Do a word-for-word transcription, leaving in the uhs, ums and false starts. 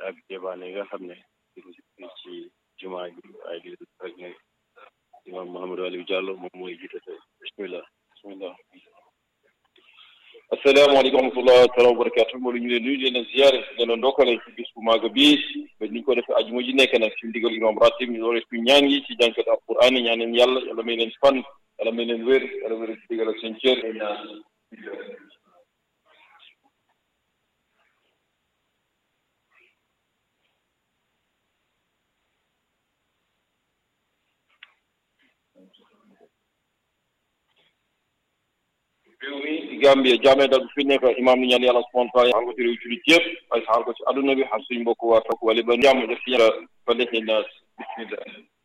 ak débat yi nga xam ne ci jumaa ji ay di rek ne imam Mouhamadou Aliou Diallo moom mooy jiite tey bismillah bismillah asalaamaaleykum wa rahmatulah taala wa barakaatu mboolu ñu leen nuyu leen a ziyaare leen a ndokkale ci bis bu màgg bii ba niñ ko defee ajuma ji nekk nag ci ndigal imam ratib ñu doore suñu ñaan yi ci jànkat alquran yi ñaan leen yàlla yàlla may leen fan yàlla may leen wér yàlla wér ci digal ak seen cër ñaan réew mi di Gambie jaamee dal bu fi nekk imam ni ñaan yàlla subhanahu wa taala xal ko ci réew ci yëpp ay xaal ko ci adduna bi xam suñ mbokk waa toog wala ba jàmm def ci yàlla fa lexe naas bismillah